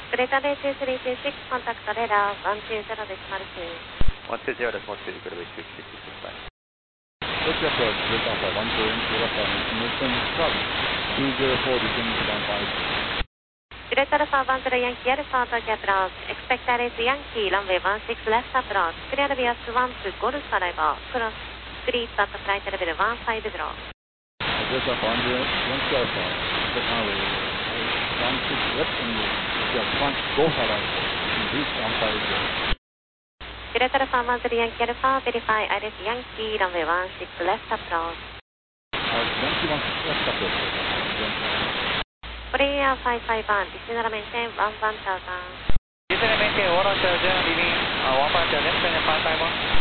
グレーター02326、コンタクトレーダー120デシマル2。 120です、120、グレーター22665。 Roger, sir. Delta 140, destination travel. 204, descending to down 5. グレーターアルファ10ヤンキーアルファ東京アプローチ。エクスペクターレースヤンキー、ランウェイ16レフトアプローチ。クリアルビアスワンプ、ゴルフアライバー。クロス、グリートアットフライトレベル150。 Delta 100, Yankee Alpha. The highway 16 left and just front, go around. Reach down 5. グレーターアルファ10ヤンキーアルファ、ベリファイ、アイレスヤンキー、ランウェイ16レフトアプローチ。 Yankee 16 left approach. コリア55番、ディシナラメンテン11,000。 Descending maintain 110, leaving 150, descending 551.